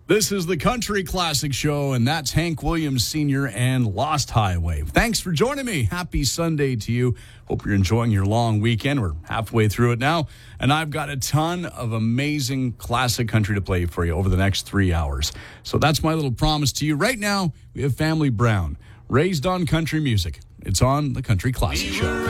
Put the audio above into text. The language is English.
This is the Country Classic Show, and that's Hank Williams Sr. and Lost Highway. Thanks for joining me. Happy Sunday to you. Hope you're enjoying your long weekend. We're halfway through it now, and I've got a ton of amazing classic country to play for you over the next 3 hours. So that's my little promise to you. Right now, we have Family Brown, raised on country music. It's on the Country Classic Show.